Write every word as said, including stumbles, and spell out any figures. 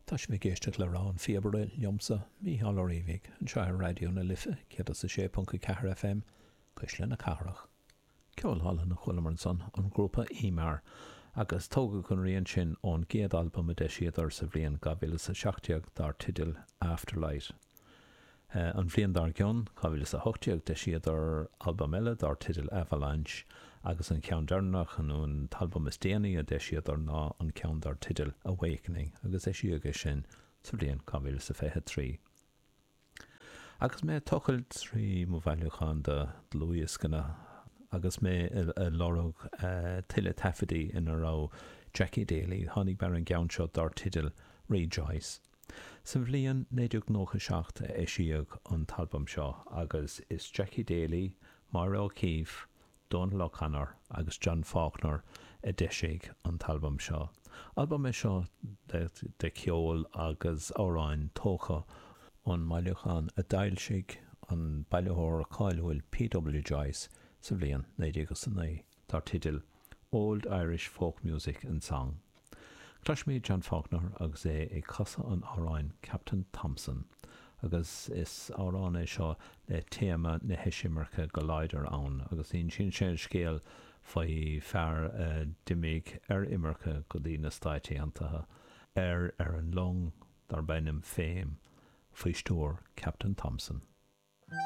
Tá sé géiste le rán fiebre liomsa mí hallóríhig an se radio na lifa cead a sa sé punca ceathar F M chuis le na carach. Ceol hallan na chulamar san an grúpa Ímar agus tóga chun rion sin ón géad album a deisiadar sa bhliain gabhfuil sa seachtaíoch dar titil Afterlight. Uh, an bhliain dar gion gabhfuil sa hochtaíoch deisiadar album eile dar titil Avalanche agus an ceann darnach an ún talbum is déanaí a deisiadar ná an ceann dar titil Awakening agus deisiaga sin sa bhliain gabhfuil sa fethe trí. Agus mé tochail trí mo bhailúchan de Louis gana agus mé a lorug uh, tiile tafadí in a rá Jackie Daly tháinig bar an gceann dar titil Rejoice. Sa bhliain néideag nócha seachta a éisiíoch an talbum seo agus is Jackie Daly, Mario O'Keefe, Donal O'Connor agus John Faulkner a deisiig an talbum seo. Album is seo de, de ceol agus áráin tócha an maileachan a dailsigh an bailithóir cáilhfuil P W Joyce sa bhliain néideag san é tar titil Old Irish Folk Music and Song. Claismid John Faulkner agus é ag casa an áráin Captain Thompson agus is árán é seo le téama na heisimircha go leidir ann agus on sin sin scéal faoi fear uh, dimig ar imircha go dtí na stáití antathe ar ar an long dar bennim féim faoi stór Captain Thompson.